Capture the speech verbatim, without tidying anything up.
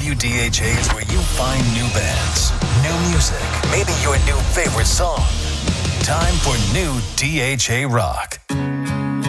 W D H A is where you find new bands, new music, maybe your new favorite song. Time for new D H A Rock.